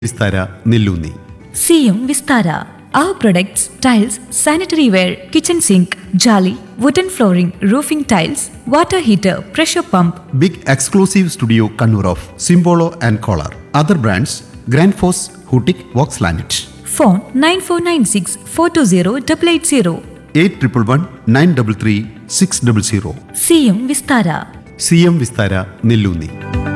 വിസ്താര നെല്ലൂന്നി. സിയും Vistara. Our products, tiles, sanitary ware, kitchen sink, jolly, wooden flooring, roofing tiles, water heater, pressure pump. Big exclusive studio Kannur of സിംബോളോ and collar. Other brands grand FOSS, ഹൂട്ടിക്, Woakes ലാനറ്റ്. Phone 9496 420 880. 8111 933 600. സിയും Vistara. C M Vistara Nelloonni.